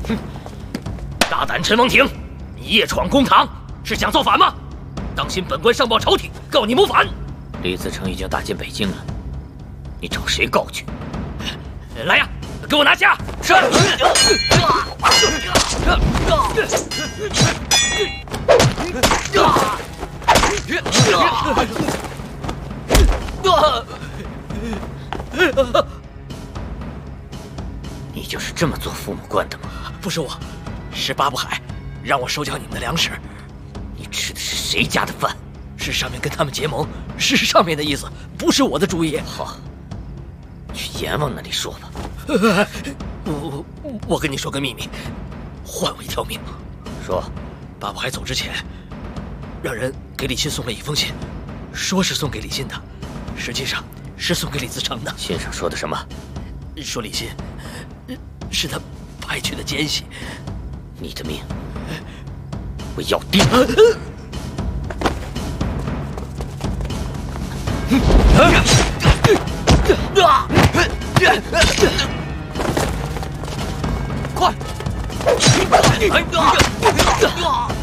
大胆陈王庭，你夜闯公堂，是想造反吗？当心本官上报朝廷，告你谋反。李自成已经打进北京了，你找谁告去？来呀，给我拿下！是。你就是这么做父母官的吗？ 不是我，是八不海让我收缴你们的粮食。 你吃的是谁家的饭？ 是上面跟他们结盟，是上面的意思，不是我的主意。 好，去阎王那里说吧。 我跟你说个秘密，换我一条命。 说， 八不海走之前，让人给李信送了一封信，说是送给李信的，实际上是送给李自成的。 信上说的什么？ 说李信是他派去的奸细。 你的命我要定。 快！